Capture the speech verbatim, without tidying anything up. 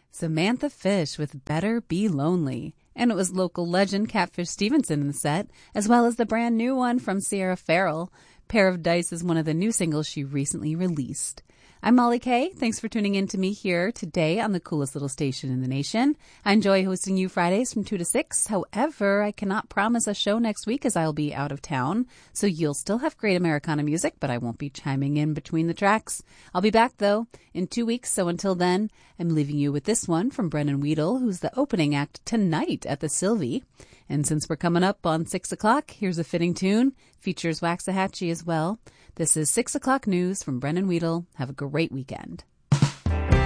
Samantha Fish with Better Be Lonely. And it was local legend Catfish Stevenson in the set, as well as the brand new one from Sierra Farrell. Pair of Dice is one of the new singles she recently released. I'm Molly Kay. Thanks for tuning in to me here today on the coolest little station in the nation. I enjoy hosting you Fridays from two to six. However, I cannot promise a show next week as I'll be out of town. So you'll still have great Americana music, but I won't be chiming in between the tracks. I'll be back, though, in two weeks. So until then, I'm leaving you with this one from Brennan Weedle, who's the opening act tonight at the Sylvie. And since we're coming up on six o'clock, here's a fitting tune. Features Waxahachie as well. This is six o'clock news from Brennan Weedle. Have a great weekend.